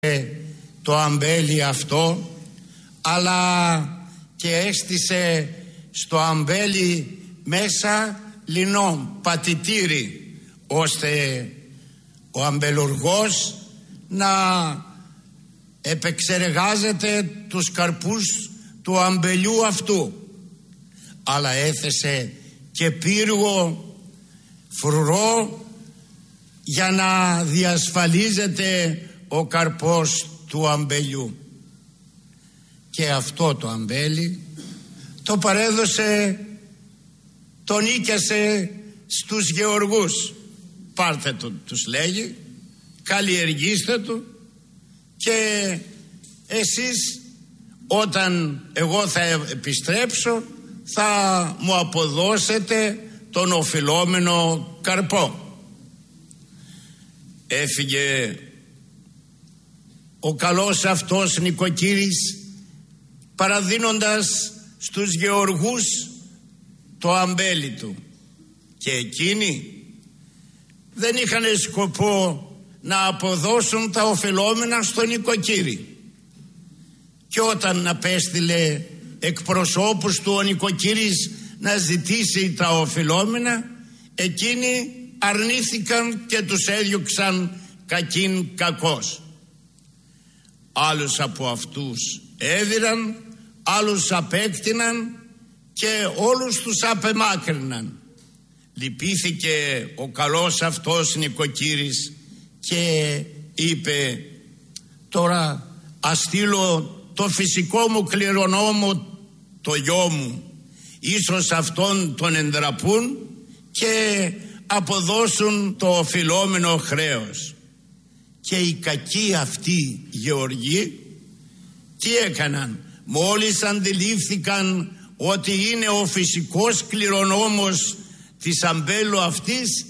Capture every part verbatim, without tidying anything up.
το αμπέλι αυτό, αλλά και έστησε στο αμπέλι μέσα λινό πατητήρι, ώστε ο αμπελουργός να επεξεργάζεται τους καρπούς του αμπελιού αυτού. Αλλά έθεσε και πύργο φρουρό για να διασφαλίζεται ο καρπός του αμπελιού. Και αυτό το αμπέλι το παρέδωσε, το νίκιασε στους γεωργούς. Πάρτε το, τους λέγει, καλλιεργήστε το και εσείς όταν εγώ θα επιστρέψω θα μου αποδώσετε τον οφειλόμενο καρπό. Έφυγε ο καλός αυτός νοικοκύρης παραδίνοντας στους γεωργούς το αμπέλι του, και εκείνοι δεν είχαν σκοπό να αποδώσουν τα οφειλόμενα στον νοικοκύρη. Και όταν απέστειλε εκπροσώπους του ο νοικοκύρης να ζητήσει τα οφειλόμενα, εκείνοι αρνήθηκαν και τους έδιωξαν κακήν κακός. Άλλους από αυτούς έδιραν, άλλους απέκτηναν και όλους τους απεμάκρυναν. Λυπήθηκε ο καλός αυτός νοικοκύρης και είπε, τώρα ας στείλω το φυσικό μου κληρονόμο, το γιο μου, ίσως αυτόν τον εντραπούν και αποδώσουν το οφειλόμενο χρέος. Και οι κακοί αυτοί γεωργοί τι έκαναν? Μόλις αντιλήφθηκαν ότι είναι ο φυσικός κληρονόμος της αμπέλου αυτής,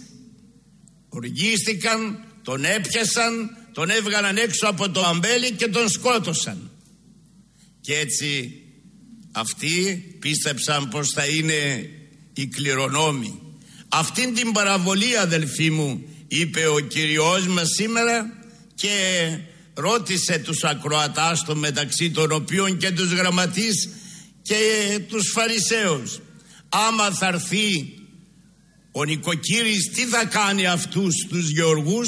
οργίστηκαν, τον έπιασαν, τον έβγαλαν έξω από το αμπέλι και τον σκότωσαν. Και έτσι αυτοί πίστεψαν πως θα είναι οι κληρονόμοι. Αυτήν την παραβολή, αδελφοί μου, είπε ο Κυριός μας σήμερα και ρώτησε τους ακροατάς του, μεταξύ των οποίων και τους γραμματείς και τους Φαρισαίους, άμα θα έρθει ο νοικοκύρης τι θα κάνει αυτούς τους γεωργούς?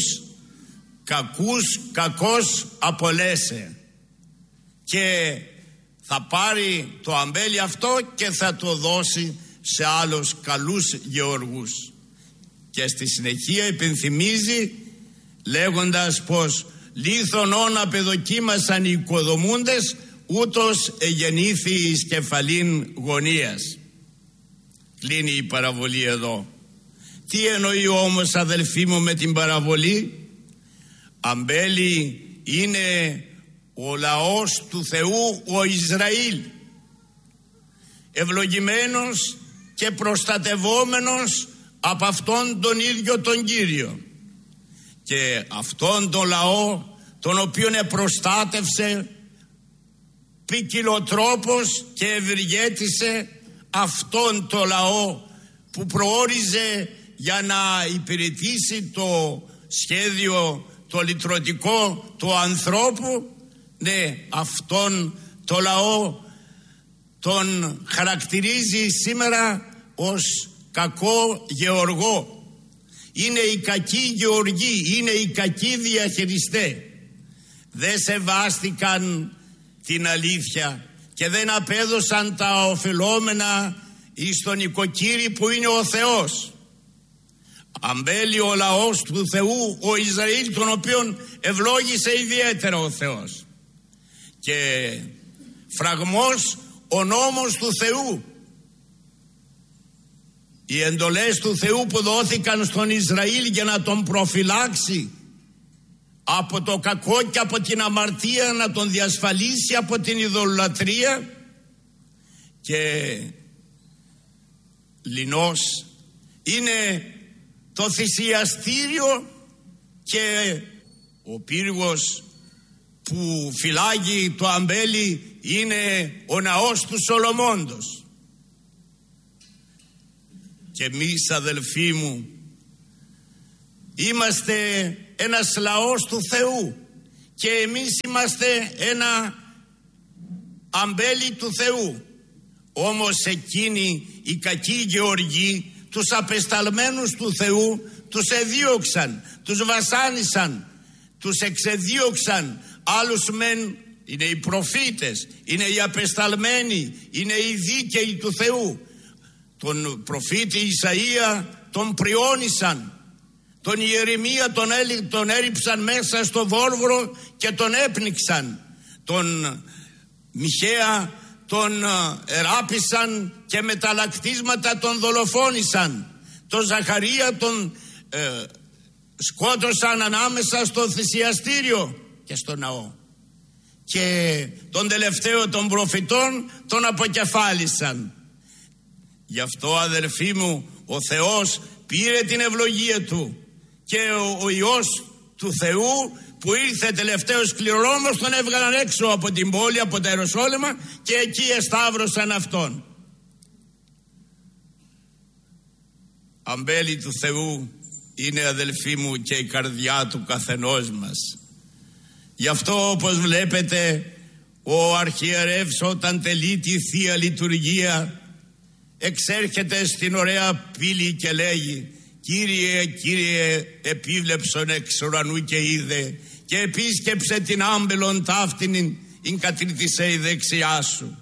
Κακούς κακός απολέσε, και θα πάρει το αμπέλι αυτό και θα το δώσει σε άλλους καλούς γεωργούς. Και στη συνεχεία υπενθυμίζει λέγοντας πως λίθον όνα παιδοκίμασαν οι οικοδομούντες, ούτως εγεννήθη εις κεφαλήν γωνίας. Κλείνει η παραβολή εδώ. Τι εννοεί όμως, αδελφοί μου, με την παραβολή? Αμπέλι είναι ο λαός του Θεού, ο Ισραήλ, ευλογημένος και προστατευόμενος από αυτόν τον ίδιο τον Κύριο. Και αυτόν τον λαό τον οποίον επροστάτευσε ποικιλοτρόπως και ευεργέτησε, αυτόν το λαό που προόριζε για να υπηρετήσει το σχέδιο το λυτρωτικό του ανθρώπου, ναι, αυτόν το λαό τον χαρακτηρίζει σήμερα ως κακό γεωργό. Είναι οι κακοί γεωργοί, είναι οι κακοί διαχειριστές. Δεν σεβάστηκαν την αλήθεια και δεν απέδωσαν τα οφειλόμενα εις τον νοικοκύρη που είναι ο Θεός. Αμπέλει ο λαός του Θεού, ο Ισραήλ, τον οποίον ευλόγησε ιδιαίτερα ο Θεός. Και φραγμός ο νόμος του Θεού, οι εντολές του Θεού που δόθηκαν στον Ισραήλ για να τον προφυλάξει από το κακό και από την αμαρτία, να τον διασφαλίσει από την ειδωλολατρία. Και λινός είναι το θυσιαστήριο και ο πύργος που φυλάγει το αμπέλι είναι ο ναός του Σολομώντος. Και εμείς, αδελφοί μου, είμαστε ένας λαός του Θεού και εμείς είμαστε ένα αμπέλι του Θεού. Όμως εκείνοι οι κακοί γεωργοί, τους απεσταλμένους του Θεού, τους εδίωξαν, τους βασάνισαν, τους εξεδίωξαν. Άλλους μεν είναι οι προφήτες, είναι οι απεσταλμένοι, είναι οι δίκαιοι του Θεού. Τον προφήτη Ισαΐα τον πριώνησαν, τον Ιερεμία τον, έλει, τον έριψαν μέσα στο βόρβορο και τον έπνιξαν. Τον Μιχαία τον εράπησαν και με τα λακτίσματα τον δολοφόνησαν. Τον Ζαχαρία τον ε, σκότωσαν ανάμεσα στο θυσιαστήριο και στο ναό. Και τον τελευταίο των προφητών τον αποκεφάλισαν. Γι' αυτό, αδερφοί μου, ο Θεός πήρε την ευλογία του και ο, ο Υιός του Θεού που ήρθε τελευταίος κληρονόμος τον έβγαλαν έξω από την πόλη, από τα Ιεροσόλυμα, και εκεί εσταύρωσαν αυτόν. Αμπέλι του Θεού είναι, αδελφοί μου, και η καρδιά του καθενός μας. Γι' αυτό, όπως βλέπετε, ο αρχιερεύς όταν τελεί τη Θεία Λειτουργία εξέρχεται στην ωραία πύλη και λέγει: Κύριε, Κύριε, επίβλεψον εξ ουρανού και είδε και επίσκεψε την άμπελον ταύτην ειν κατρίτησε η δεξιά σου.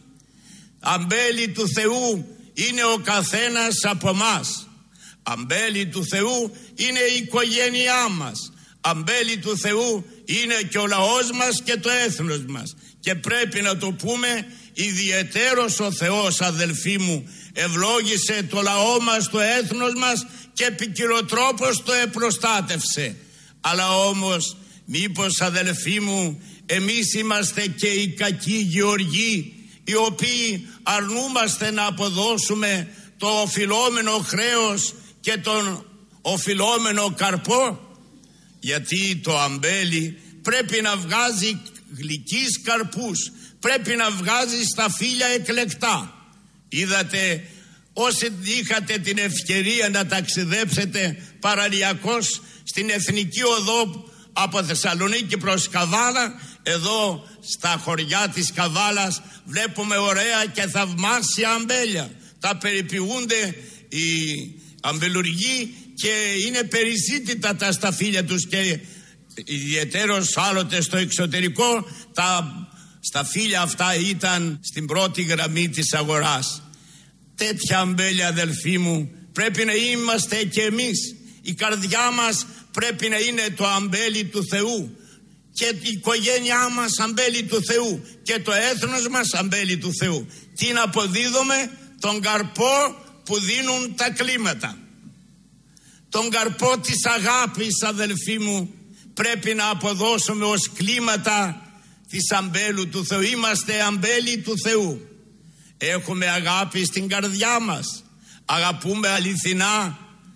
Αμπέλι του Θεού είναι ο καθένας από μας. Αμπέλι του Θεού είναι η οικογένειά μας. Αμπέλι του Θεού είναι και ο λαός μας και το έθνος μας. Και πρέπει να το πούμε, ιδιαιτέρως ο Θεός, αδελφοί μου, ευλόγησε το λαό μας, το έθνος μας και ποικιλοτρόπως το επροστάτευσε. Αλλά όμως μήπως, αδελφοί μου, εμείς είμαστε και οι κακοί γεωργοί, οι οποίοι αρνούμαστε να αποδώσουμε το οφειλόμενο χρέος και τον οφειλόμενο καρπό? Γιατί το αμπέλι πρέπει να βγάζει γλυκείς καρπούς, πρέπει να βγάζει στα φύλλα εκλεκτά. Είδατε, όσοι είχατε την ευκαιρία να ταξιδέψετε παραλιακώς στην Εθνική Οδό από Θεσσαλονίκη προς Καβάλα, εδώ στα χωριά της Καβάλας βλέπουμε ωραία και θαυμάσια αμπέλια. Τα περιποιούνται οι αμπελουργοί και είναι περιζήτητα τα σταφύλια τους, και ιδιαιτέρως άλλοτε στο εξωτερικό τα σταφύλια αυτά ήταν στην πρώτη γραμμή της αγοράς. Τέτοια αμπέλια, αδελφοί μου, πρέπει να είμαστε και εμείς. Η καρδιά μας πρέπει να είναι το αμπέλι του Θεού και η οικογένειά μας αμπέλι του Θεού και το έθνος μας αμπέλι του Θεού. Τι να αποδίδουμε? Τον καρπό που δίνουν τα κλίματα. Τον καρπό της αγάπης, αδελφοί μου, πρέπει να αποδώσουμε ως κλίματα της αμπέλου του Θεού. Είμαστε αμπέλι του Θεού. Έχουμε αγάπη στην καρδιά μας. Αγαπούμε αληθινά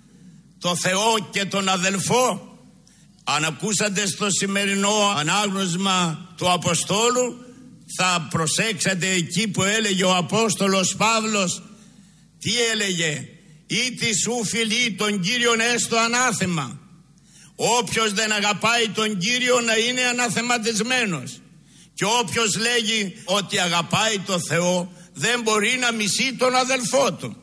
το Θεό και τον αδελφό. Αν ακούσατε στο σημερινό ανάγνωσμα του Αποστόλου, θα προσέξατε εκεί που έλεγε ο Απόστολος Παύλος. Τι έλεγε? «Ήτι σου φιλεί τον Κύριον έστω ανάθεμα». Όποιος δεν αγαπάει τον Κύριο να είναι αναθεματισμένος. Και όποιος λέγει ότι αγαπάει το Θεό δεν μπορεί να μισεί τον αδελφό του.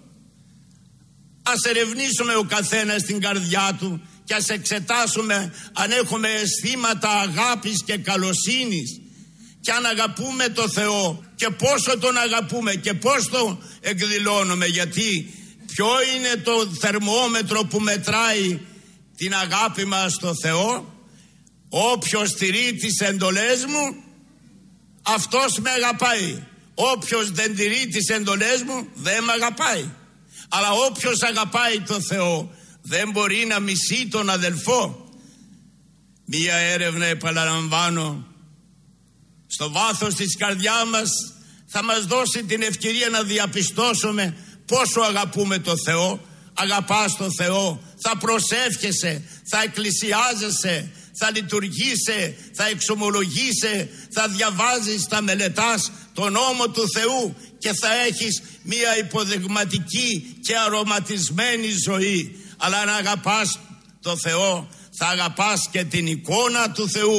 Ας ερευνήσουμε ο καθένας την καρδιά του και ας εξετάσουμε αν έχουμε αισθήματα αγάπης και καλοσύνης, και αν αγαπούμε το Θεό και πόσο τον αγαπούμε και πώς τον εκδηλώνουμε. Γιατί ποιο είναι το θερμόμετρο που μετράει την αγάπη μας στο Θεό? Όποιος τηρεί τις εντολές μου, αυτός με αγαπάει. Όποιος δεν τηρεί τις εντολές μου δεν με αγαπάει. Αλλά όποιος αγαπάει το Θεό δεν μπορεί να μισεί τον αδελφό. Μία έρευνα, επαναλαμβάνω, στο βάθος της καρδιάς μας θα μας δώσει την ευκαιρία να διαπιστώσουμε πόσο αγαπούμε το Θεό. Αγαπάς το Θεό, θα προσεύχεσαι, θα εκκλησιάζεσαι, θα λειτουργείσαι, θα εξομολογείσαι, θα διαβάζεις, θα μελετάς τον νόμο του Θεού και θα έχεις μία υποδειγματική και αρωματισμένη ζωή. Αλλά αν αγαπάς το Θεό, θα αγαπάς και την εικόνα του Θεού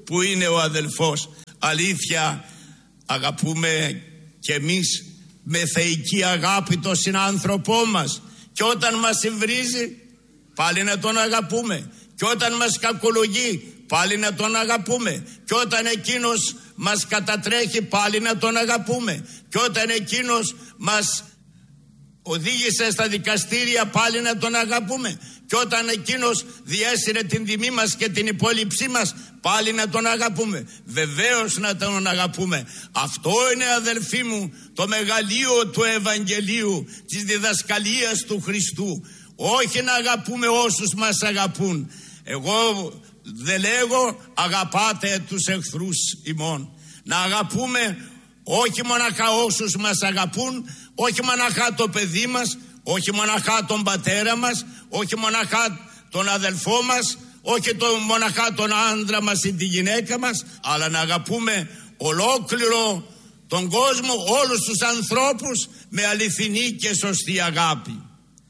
που είναι ο αδελφός. Αλήθεια, αγαπούμε κι εμείς με θεϊκή αγάπη τον συνάνθρωπό μας, και όταν μας υβρίζει πάλι να τον αγαπούμε, και όταν μας κακολογεί πάλι να τον αγαπούμε, και όταν εκείνος μας κατατρέχει πάλι να τον αγαπούμε, και όταν εκείνος μας οδήγησε στα δικαστήρια πάλι να τον αγαπούμε, και όταν εκείνος διέσυρε την τιμή μας και την υπόλοιψή μας πάλι να τον αγαπούμε. Βεβαίως να τον αγαπούμε. Αυτό είναι, αδελφοί μου, το μεγαλείο του Ευαγγελίου, της διδασκαλίας του Χριστού. Όχι να αγαπούμε όσους μας αγαπούν. Εγώ δεν λέγω αγαπάτε τους εχθρούς ημών. Να αγαπούμε όχι μοναχά όσους μας αγαπούν, όχι μοναχά το παιδί μας, όχι μοναχά τον πατέρα μας, όχι μοναχά τον αδελφό μας, όχι το, μοναχά τον άντρα μας ή τη γυναίκα μας, αλλά να αγαπούμε ολόκληρο τον κόσμο, όλους τους ανθρώπους με αληθινή και σωστή αγάπη.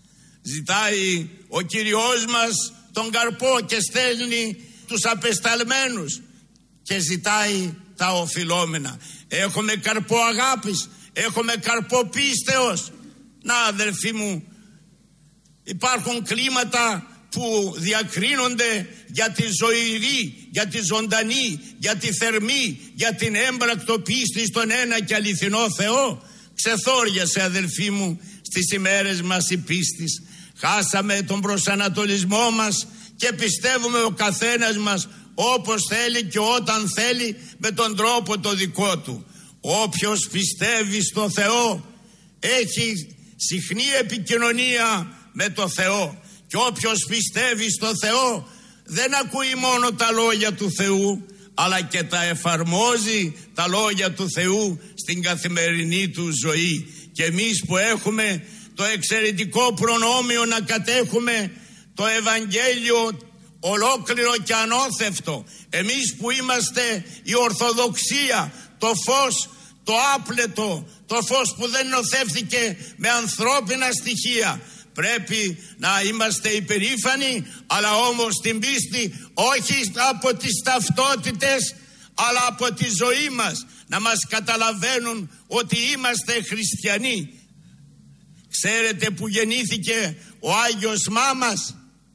Ζητάει ο Κυριός μας τον καρπό και στέλνει τους απεσταλμένους και ζητάει τα οφειλόμενα. Έχουμε καρπό αγάπης, έχουμε καρπό πίστεως. Να, αδελφοί μου, υπάρχουν κλίματα που διακρίνονται για τη ζωηρή, για τη ζωντανή, για τη θερμή, για την έμπρακτο πίστη στον ένα και αληθινό Θεό. Ξεθόριασε, αδελφοί μου, στις ημέρες μας η πίστης. Χάσαμε τον προσανατολισμό μας και πιστεύουμε ο καθένας μας όπως θέλει και όταν θέλει, με τον τρόπο το δικό του. Όποιος πιστεύει στο Θεό έχει συχνή επικοινωνία με το Θεό, και όποιος πιστεύει στο Θεό δεν ακούει μόνο τα λόγια του Θεού, αλλά και τα εφαρμόζει τα λόγια του Θεού στην καθημερινή του ζωή. Και εμείς που έχουμε το εξαιρετικό προνόμιο να κατέχουμε το Ευαγγέλιο ολόκληρο και ανώθευτο, εμείς που είμαστε η Ορθοδοξία, το φως, το άπλετο, το φως που δεν νοθεύθηκε με ανθρώπινα στοιχεία, πρέπει να είμαστε υπερήφανοι, αλλά όμως την πίστη όχι από τις ταυτότητες, αλλά από τη ζωή μας, να μας καταλαβαίνουν ότι είμαστε χριστιανοί. Ξέρετε που γεννήθηκε ο Άγιος Μάμας?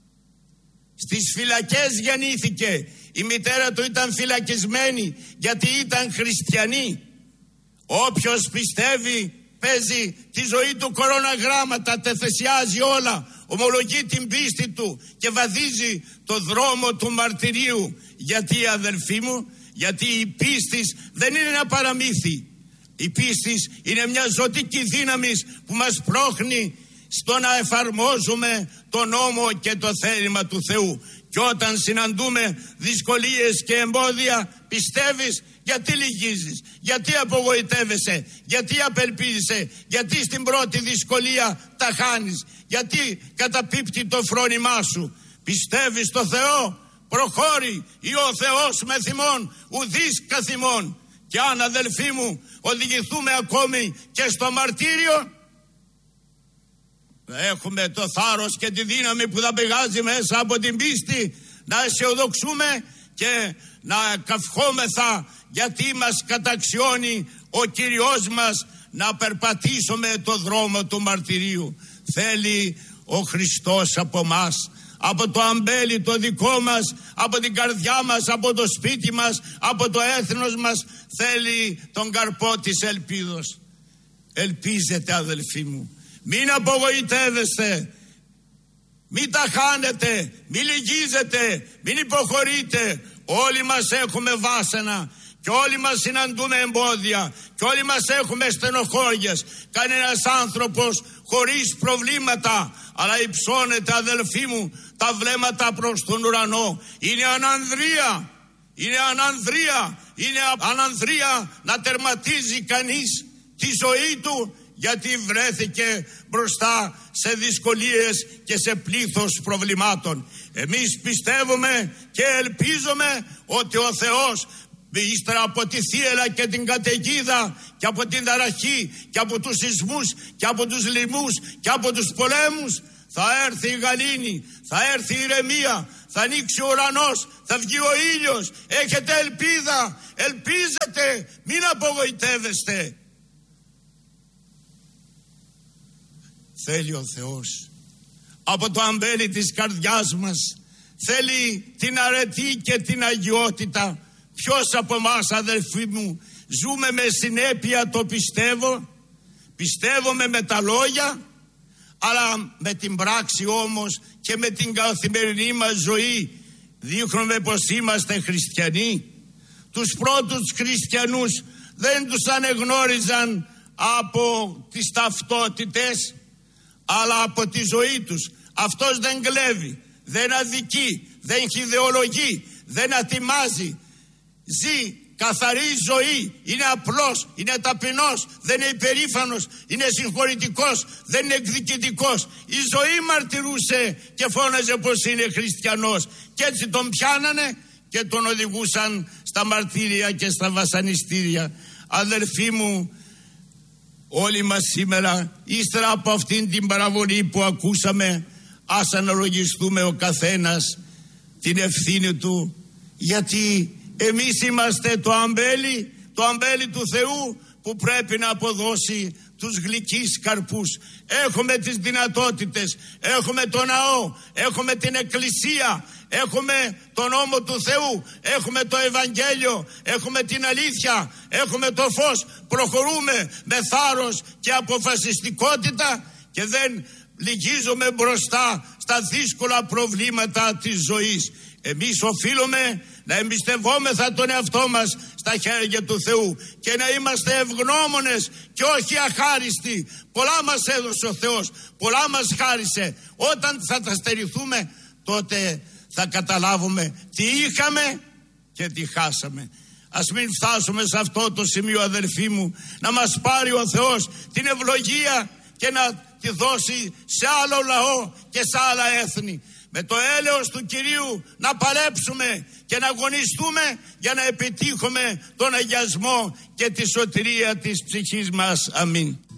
Στις φυλακές γεννήθηκε. Η μητέρα του ήταν φυλακισμένη γιατί ήταν χριστιανή. Όποιος πιστεύει παίζει τη ζωή του κοροναγράμματα, τεθεσιάζει όλα, ομολογεί την πίστη του και βαδίζει το δρόμο του μαρτυρίου. Γιατί, αδελφοί μου? Γιατί η πίστη δεν είναι ένα παραμύθι. Η πίστη είναι μια ζωτική δύναμη που μας πρόχνει στο να εφαρμόζουμε το νόμο και το θέλημα του Θεού. Και όταν συναντούμε δυσκολίες και εμπόδια, πιστεύεις? Γιατί λυγίζεις? Γιατί απογοητεύεσαι? Γιατί απελπίζεσαι? Γιατί στην πρώτη δυσκολία τα χάνεις? Γιατί καταπίπτει το φρόνημά σου? Πιστεύεις στο Θεό? Προχώρη, ή ο Θεός με θυμών, ουδείς καθημών. Και αν, αδελφοί μου, οδηγηθούμε ακόμη και στο μαρτύριο, έχουμε το θάρρος και τη δύναμη που θα πηγάζει μέσα από την πίστη να αισιοδοξούμε και να καυχόμεθα, γιατί μας καταξιώνει ο Κύριος μας να περπατήσουμε το δρόμο του μαρτυρίου. Θέλει ο Χριστός από μας, από το αμπέλι το δικό μας, από την καρδιά μας, από το σπίτι μας, από το έθνος μας, θέλει τον καρπό της ελπίδος. Ελπίζετε, αδελφοί μου, μην απογοητεύεστε, μην τα χάνετε, μην λυγίζετε, μην υποχωρείτε. Όλοι μας έχουμε βάσανα και όλοι μας συναντούμε εμπόδια και όλοι μας έχουμε στενοχώριες. Κανένας άνθρωπος χωρίς προβλήματα, αλλά υψώνεται, αδελφοί μου, τα βλέμματα προς τον ουρανό. Είναι ανανδρεία, είναι ανανδρεία, είναι ανανδρεία να τερματίζει κανείς τη ζωή του, γιατί βρέθηκε μπροστά σε δυσκολίες και σε πλήθος προβλημάτων. Εμείς πιστεύουμε και ελπίζουμε ότι ο Θεός, ύστερα από τη θύελλα και την καταιγίδα και από την ταραχή και από τους σεισμούς και από τους λοιμούς και από τους πολέμους, θα έρθει η γαλήνη, θα έρθει η ηρεμία, θα ανοίξει ο ουρανός, θα βγει ο ήλιος. Έχετε ελπίδα, ελπίζετε, μην απογοητεύεστε. Θέλει ο Θεός από το αμπέλι της καρδιάς μας, θέλει την αρετή και την αγιότητα. Ποιος από εμάς, αδερφοί μου, ζούμε με συνέπεια το πιστεύω, πιστεύουμε με τα λόγια, αλλά με την πράξη όμως και με την καθημερινή μας ζωή δείχνουμε πως είμαστε χριστιανοί. Τους πρώτους χριστιανούς δεν τους ανεγνώριζαν από τις ταυτότητες, αλλά από τη ζωή τους. Αυτός δεν κλέβει, δεν αδικεί, δεν χιδεολογεί, δεν ατιμάζει. Ζει καθαρή ζωή, είναι απλός, είναι ταπεινός, δεν είναι υπερήφανος, είναι συγχωρητικός, δεν είναι εκδικητικός. Η ζωή μαρτυρούσε και φώναζε πως είναι χριστιανός, και έτσι τον πιάνανε και τον οδηγούσαν στα μαρτύρια και στα βασανιστήρια. Αδελφοί μου, όλοι μας σήμερα, ύστερα από αυτήν την παραβολή που ακούσαμε, ας αναλογιστούμε ο καθένας την ευθύνη του, γιατί εμείς είμαστε το αμπέλι, το αμπέλι του Θεού που πρέπει να αποδώσει τους γλυκείς καρπούς. Έχουμε τις δυνατότητες, έχουμε το ναό, έχουμε την εκκλησία, έχουμε τον νόμο του Θεού, έχουμε το Ευαγγέλιο, έχουμε την αλήθεια, έχουμε το φως. Προχωρούμε με θάρρος και αποφασιστικότητα και δεν λυγίζουμε μπροστά στα δύσκολα προβλήματα της ζωής. Εμείς οφείλουμε να εμπιστευόμεθα τον εαυτό μας στα χέρια του Θεού και να είμαστε ευγνώμονες και όχι αχάριστοι. Πολλά μας έδωσε ο Θεός, πολλά μας χάρισε. Όταν θα τα στερηθούμε, τότε θα καταλάβουμε τι είχαμε και τι χάσαμε. Ας μην φτάσουμε σε αυτό το σημείο, αδελφοί μου, να μας πάρει ο Θεός την ευλογία και να τη δώσει σε άλλο λαό και σε άλλα έθνη. Με το έλεος του Κυρίου να παλέψουμε και να αγωνιστούμε για να επιτύχουμε τον αγιασμό και τη σωτηρία της ψυχής μας. Αμήν.